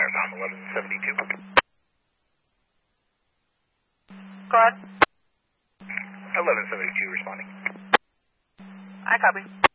Marathon 1172. Go ahead. 1172 responding. I copy.